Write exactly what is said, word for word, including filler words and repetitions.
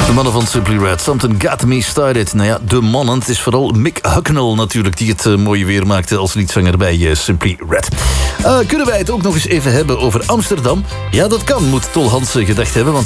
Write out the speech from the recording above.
De mannen van Simply Red, Something Got Me Started. Nou ja, de mannen. Het is vooral Mick Hucknall natuurlijk die het uh, mooie weer maakte als liedzanger bij uh, Simply Red. Uh, kunnen wij het ook nog eens even hebben over Amsterdam? Ja, dat kan, moet Tol Hansen gedacht hebben, want